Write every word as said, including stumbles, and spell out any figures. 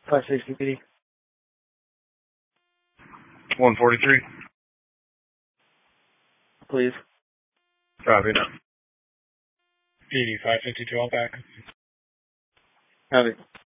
five sixty P D. one forty-three. Please. Copy now. P D five fifty-two, all back. Copy.